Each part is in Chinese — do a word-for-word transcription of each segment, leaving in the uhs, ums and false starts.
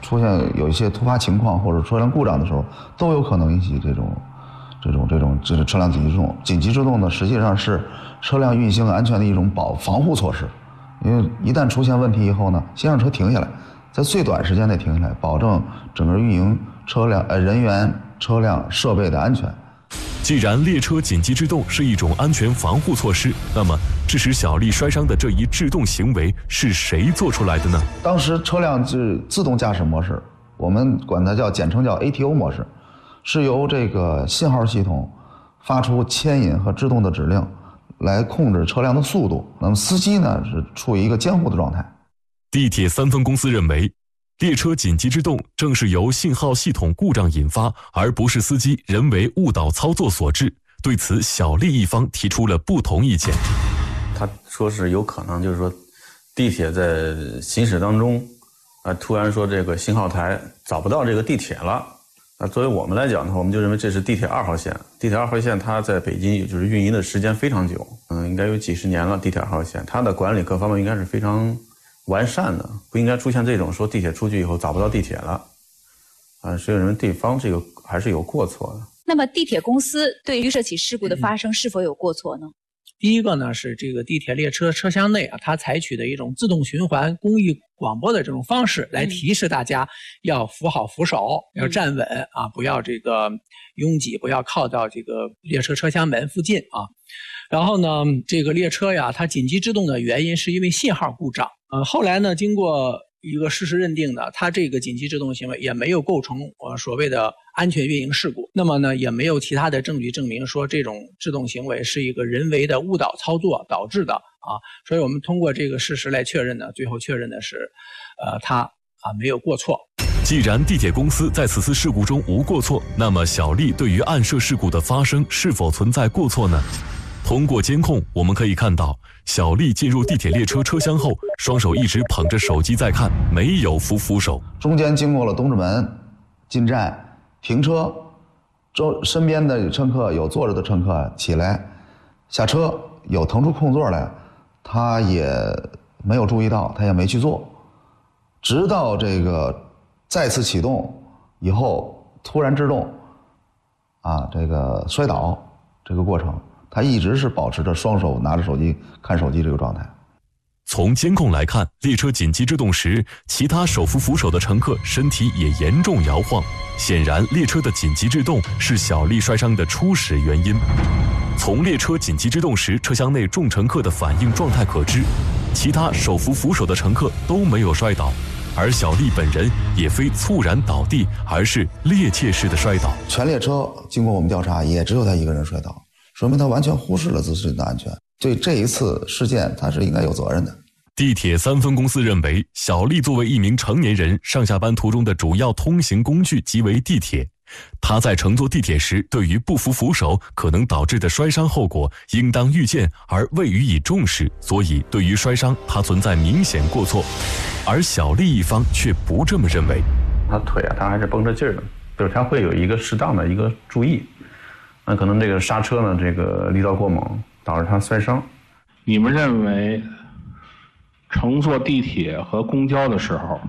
出现有一些突发情况或者车辆故障的时候，都有可能引起这种这种这种这个车辆紧急制动。紧急制动呢，实际上是车辆运行安全的一种保防护措施。因为一旦出现问题以后呢，先让车停下来，在最短时间内停下来，保证整个运营车辆呃人员、车辆、设备的安全。 既然列车紧急制动是一种安全防护措施，那么致使小丽摔伤的这一制动行为是谁做出来的呢？ 当时车辆是自动驾驶模式，我们管它叫简称叫 A T O 模式，是由这个信号系统发出牵引和制动的指令，来控制车辆的速度。那么司机呢是处于一个监护的状态。 地铁三分公司认为，列车紧急制动正是由信号系统故障引发，而不是司机人为误导操作所致。对此，小丽一方提出了不同意见。 他说是有可能，就是说，地铁在行驶当中，啊，突然说这个信号台找不到这个地铁了。那作为我们来讲的话，我们就认为这是地铁二号线。地铁二号线它在北京也就是运营的时间非常久，嗯，应该有几十年了。地铁二号线它的管理各方面应该是非常完善的，不应该出现这种说地铁出去以后找不到地铁了，啊，所以认为对方这个还是有过错的。 那么地铁公司对于这起事故的发生是否有过错呢？ 第一个呢是这个地铁列车车厢内啊，它采取的一种自动循环公益广播的这种方式来提示大家要扶好扶手，嗯、要站稳啊，不要这个拥挤，不要靠到这个列车车厢门附近啊。然后呢，这个列车呀，它紧急制动的原因是因为信号故障。呃，后来呢，经过一个事实认定呢，它这个紧急制动行为也没有构成呃所谓的安全运营事故。那么呢，也没有其他的证据证明说这种制动行为是一个人为的误导操作导致的啊。所以我们通过这个事实来确认呢，最后确认的是，呃，他啊没有过错。 既然地铁公司在此次事故中无过错，那么小丽对于案涉事故的发生是否存在过错呢？通过监控，我们可以看到，小丽进入地铁列车车厢后，双手一直捧着手机在看，没有扶扶手。 中间经过了东直门进站停车，周身边的乘客有坐着的乘客起来下车，有腾出空座来，他也没有注意到，他也没去做，直到这个再次启动以后突然制动，啊，这个摔倒这个过程。他一直是保持着双手拿着手机看手机这个状态。 从监控来看，列车紧急制动时，其他手扶扶手的乘客身体也严重摇晃。显然，列车的紧急制动是小丽摔伤的初始原因。从列车紧急制动时车厢内众乘客的反应状态可知，其他手扶扶手的乘客都没有摔倒，而小丽本人也非猝然倒地，而是趔趄式的摔倒。 全列车经过我们调查，也只有他一个人摔倒。说明他完全忽视了自身的安全，对这一次事件他是应该有责任的。 地铁三分公司认为，小丽作为一名成年人，上下班途中的主要通行工具即为地铁，她在乘坐地铁时，对于不扶扶手可能导致的摔伤后果应当预见而未予以重视，所以对于摔伤她存在明显过错。而小丽一方却不这么认为， 她腿啊，她还是绷着劲儿的，就是她会有一个适当的一个注意。那可能这个刹车呢，这个力道过猛，导致他摔伤。 你们认为，乘坐地铁和公交的时候，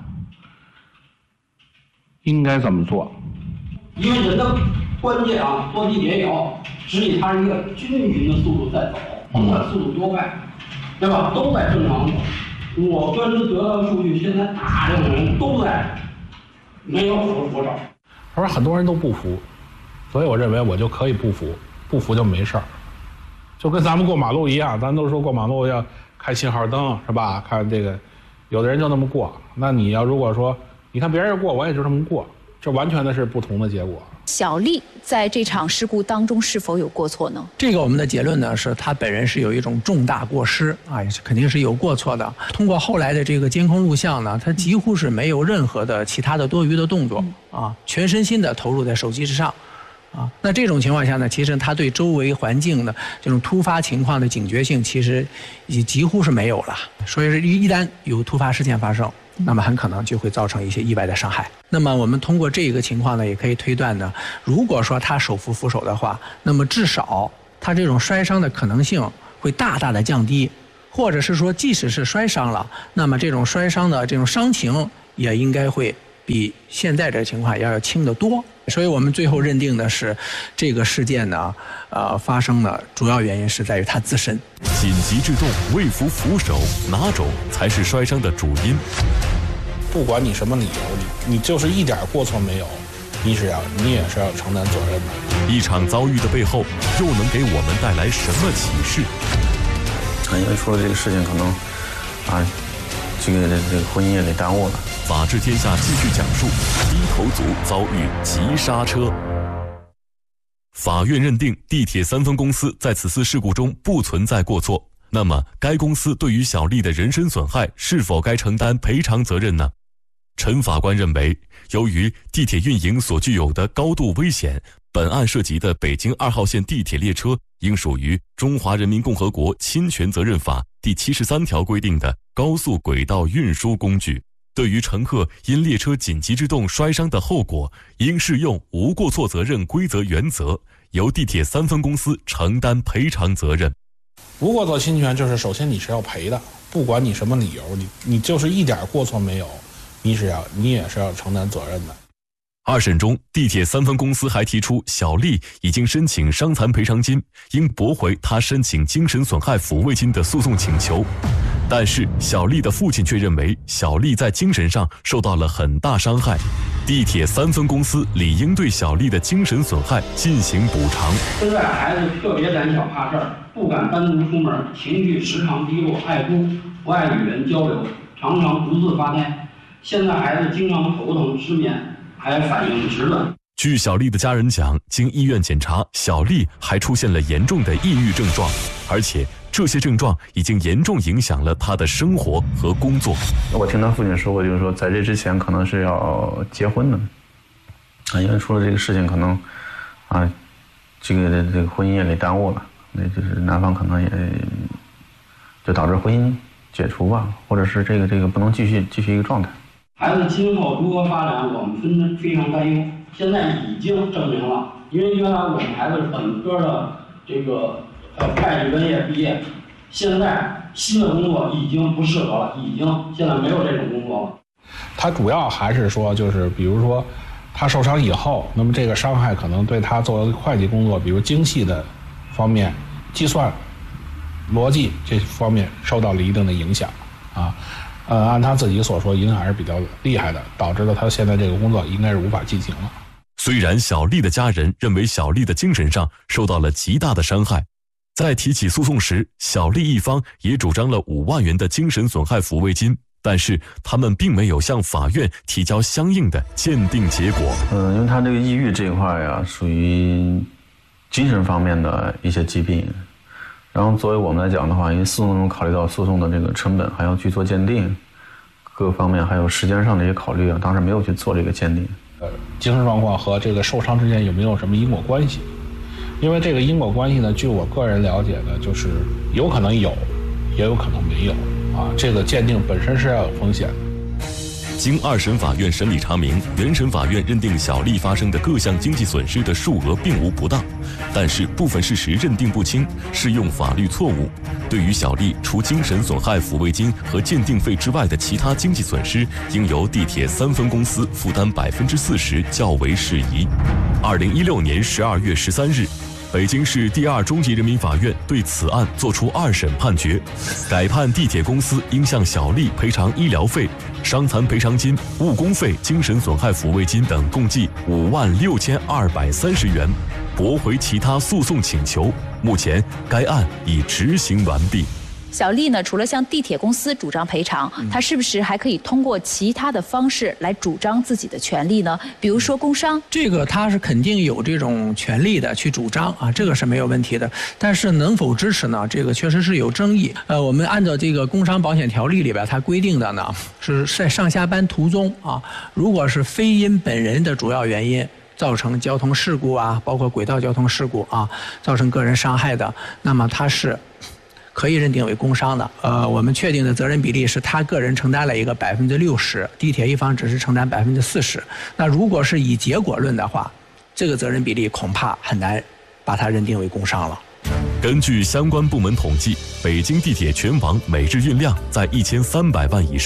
应该怎么做？ 因为人的关键啊，坐地铁也好，实际它是一个均匀的速度在走，甭管速度多快，对吧？都在正常走。我根据得到数据，现在大量的人都在没有扶扶手。 他说很多人都不扶。所以我认为我就可以不扶，不扶就没事儿，就跟咱们过马路一样，咱都说过马路要开信号灯是吧？看这个，有的人就那么过，那你要如果说你看别人过，我也就这么过，这完全的是不同的结果。 小丽在这场事故当中是否有过错呢？ 这个我们的结论呢是她本人是有一种重大过失啊，肯定是有过错的。通过后来的这个监控录像呢，她几乎是没有任何的其他的多余的动作啊，全身心的投入在手机之上。啊，那这种情况下呢，其实他对周围环境的这种突发情况的警觉性，其实也几乎是没有了。所以说，一旦有突发事件发生，那么很可能就会造成一些意外的伤害。那么我们通过这个情况呢，也可以推断呢，如果说他手扶扶手的话，那么至少他这种摔伤的可能性会大大的降低，或者是说，即使是摔伤了，那么这种摔伤的这种伤情也应该会比现在这个情况要要轻得多。所以我们最后认定的是，这个事件呢，呃，发生的主要原因是在于它自身。 紧急制动、为扶扶手，哪种才是摔伤的主因？ 不管你什么理由，你你就是一点过错没有，你是要你也是要承担责任的。 一场遭遇的背后，又能给我们带来什么启示？ 啊，因为出了这个事情，可能啊，这个这个婚姻也给耽误了。 法治天下继续讲述，低头族遭遇急刹车。法院认定地铁三分公司在此次事故中不存在过错，那么该公司对于小丽的人身损害是否该承担赔偿责任呢？陈法官认为，由于地铁运营所具有的高度危险，本案涉及的北京二号线地铁列车应属于《中华人民共和国侵权责任法》第七十三条规定的高速轨道运输工具。对于乘客因列车紧急制动摔伤的后果，应适用无过错责任规则原则，由地铁三分公司承担赔偿责任。 无过错侵权就是首先你是要赔的，不管你什么理由，你你就是一点过错没有，你是要你也是要承担责任的。 二审中，地铁三分公司还提出，小丽已经申请伤残赔偿金，应驳回她申请精神损害抚慰金的诉讼请求。但是小丽的父亲却认为，小丽在精神上受到了很大伤害，地铁三分公司理应对小丽的精神损害进行补偿。 现在孩子特别胆小怕事儿，不敢单独出门，情绪时常低落，爱哭，不爱与人交流，常常独自发呆。现在孩子经常头疼、失眠，还反应迟钝。 据小丽的家人讲，经医院检查，小丽还出现了严重的抑郁症状，而且这些症状已经严重影响了她的生活和工作。 我听他父亲说过，就是说在这之前可能是要结婚的，啊，因为出了这个事情，可能啊，这个这个婚姻也给耽误了，那就是男方可能也就导致婚姻解除吧，或者是这个这个不能继续继续一个状态。 孩子今后如何发展，我们分非常担忧。现在已经证明了，因为原来我们孩子是本科的这个呃会计专业毕业，现在新的工作已经不适合了，已经现在没有这种工作了。 他主要还是说，就是比如说他受伤以后，那么这个伤害可能对他做会计工作，比如精细的方面、计算、逻辑这方面受到了一定的影响啊。呃，按他自己所说，影响还是比较厉害的，导致了他现在这个工作应该是无法进行了。 虽然小丽的家人认为小丽的精神上受到了极大的伤害，在提起诉讼时，小丽一方也主张了五万元的精神损害抚慰金，但是他们并没有向法院提交相应的鉴定结果。 嗯，因为他这个抑郁这一块呀，属于精神方面的一些疾病。然后作为我们来讲的话，因为诉讼中考虑到诉讼的这个成本，还要去做鉴定，各方面还有时间上的一些考虑啊，当时没有去做这个鉴定。 呃，精神状况和这个受伤之间有没有什么因果关系？因为这个因果关系呢，据我个人了解呢，就是有可能有，也有可能没有啊。这个鉴定本身是要有风险的。 经二审法院审理查明，原审法院认定小丽发生的各项经济损失的数额并无不当，但是部分事实认定不清，适用法律错误。对于小丽除精神损害抚慰金和鉴定费之外的其他经济损失，应由地铁三分公司负担百分之四十较为适宜。二零一六年十二月十三日，北京市第二中级人民法院对此案作出二审判决，改判地铁公司应向小丽赔偿医疗费、伤残赔偿金、误工费、精神损害抚慰金等共计五万六千二百三十元，驳回其他诉讼请求。目前该案已执行完毕。 小丽呢，除了向地铁公司主张赔偿，她是不是还可以通过其他的方式来主张自己的权利呢？比如说工伤， 这个她是肯定有这种权利的去主张啊，这个是没有问题的。但是能否支持呢？这个确实是有争议。呃，我们按照这个工伤保险条例里边它规定的呢，是在上下班途中啊，如果是非因本人的主要原因造成交通事故啊，包括轨道交通事故啊，造成个人伤害的，那么它是可以认定为工伤的。呃，我们确定的责任比例是他个人承担了一个百分之六十，地铁一方只是承担百分之四十。那如果是以结果论的话，这个责任比例恐怕很难把它认定为工伤了。 根据相关部门统计，北京地铁全网每日运量在一千三百万以上，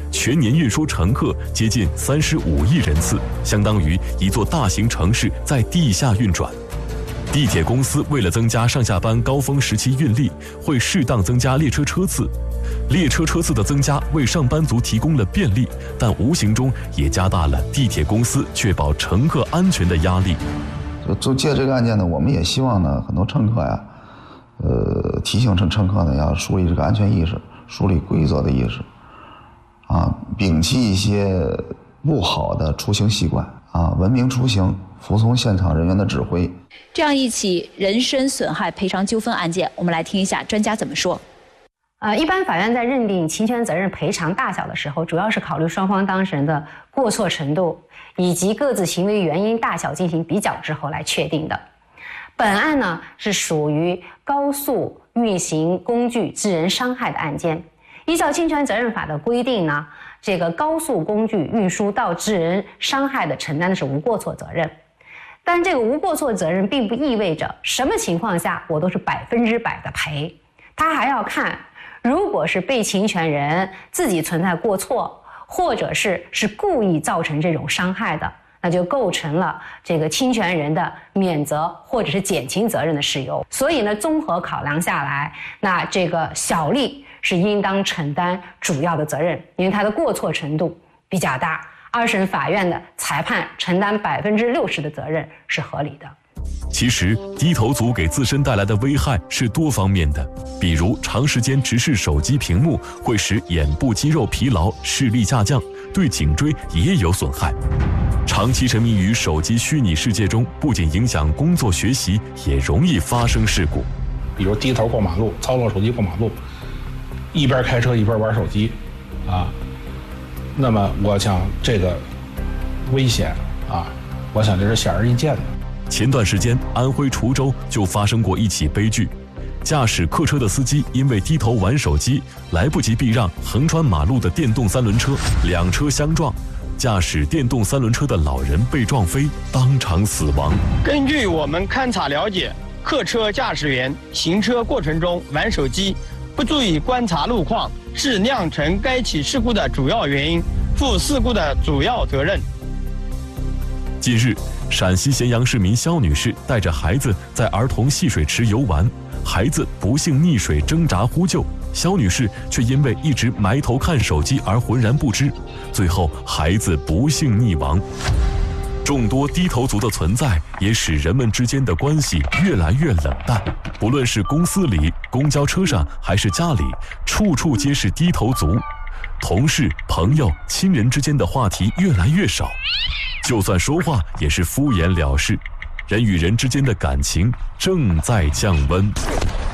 全年运输乘客接近三十五亿人次，相当于一座大型城市在地下运转。地铁公司为了增加上下班高峰时期运力，会适当增加列车车次。列车车次的增加为上班族提供了便利，但无形中也加大了地铁公司确保乘客安全的压力。 就就借这个案件呢，我们也希望呢，很多乘客呀，呃，提醒乘乘客呢要树立这个安全意识，树立规则的意识，啊，摒弃一些不好的出行习惯，啊，文明出行，服从现场人员的指挥。 这样一起人身损害赔偿纠纷案件，我们来听一下专家怎么说。 呃，一般法院在认定侵权责任赔偿大小的时候，主要是考虑双方当事人的过错程度以及各自行为原因大小进行比较之后来确定的。本案呢是属于高速运行工具致人伤害的案件。依照侵权责任法的规定呢，这个高速工具运输到致人伤害的承担的是无过错责任。但这个无过错责任并不意味着什么情况下我都是百分之百的赔，他还要看，如果是被侵权人自己存在过错，或者是是故意造成这种伤害的，那就构成了这个侵权人的免责或者是减轻责任的事由。所以呢，综合考量下来，那这个小丽是应当承担主要的责任，因为她的过错程度比较大。二审法院的裁判承担百分之六十的责任是合理的。 其实，低头族给自身带来的危害是多方面的，比如长时间直视手机屏幕会使眼部肌肉疲劳、视力下降，对颈椎也有损害。长期沉迷于手机虚拟世界中，不仅影响工作学习，也容易发生事故。 比如低头过马路，操作手机过马路，一边开车一边玩手机，啊，那么我想这个危险啊，我想这是显而易见的。 前段时间，安徽滁州就发生过一起悲剧，驾驶客车的司机因为低头玩手机，来不及避让横穿马路的电动三轮车，两车相撞，驾驶电动三轮车的老人被撞飞，当场死亡。 根据我们勘查了解，客车驾驶员行车过程中玩手机，不注意观察路况，是酿成该起事故的主要原因，负事故的主要责任。 近日，陕西咸阳市民肖女士带着孩子在儿童戏水池游玩，孩子不幸溺水挣扎呼救，肖女士却因为一直埋头看手机而浑然不知，最后孩子不幸溺亡。众多低头族的存在，也使人们之间的关系越来越冷淡。不论是公司里、公交车上，还是家里，处处皆是低头族。同事、朋友、亲人之间的话题越来越少，就算说话也是敷衍了事，人与人之间的感情正在降温。